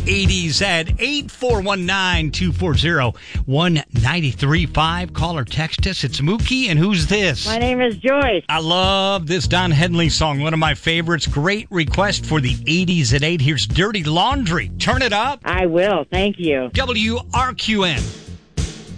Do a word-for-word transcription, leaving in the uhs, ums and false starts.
eighties at eight four one nine, two four zero, one nine three five. Call or text us. It's Mookie, and who's this? My name is Joyce. I love this Don Henley song, one of my favorites. Great request for the eighties at eight. Here's Dirty Laundry. Turn it up. I will. Thank you. W R Q N.